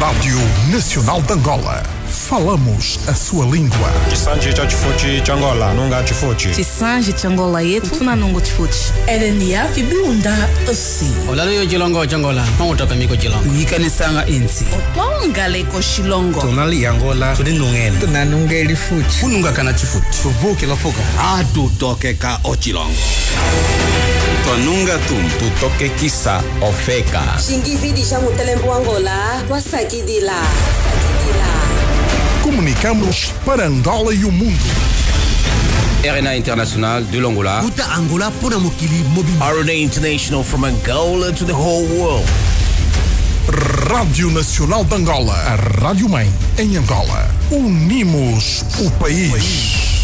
Rádio Nacional de Angola. Falamos a sua língua. Chisanji cha chifuchi cha Angola, nunga chifuchi. Chisanji cha Angola yetu tuna nungu chifuchi. Erenia kibiunda osi. Olalo yo chilongo cha Angola, mangutoka miko chilongo. Yikanisanga insi. Otonga leko shilongo. Tonali Angola, tudinungene. Tunanungeli fuchi. Ununga kana chifuchi. Tuvuke la fuka. Atu toke ka ochilongo. Tonunga tutoke kisa ofeka. Shingizidi shamu telempo Angola, wasakidila. Comunicamos para Angola e o mundo. RNA International de l'Angola. Guta Angola pona mokili mobile. RNA International from Angola to the whole world. Rádio Nacional de Angola, a rádio mãe em Angola. Unimos o país.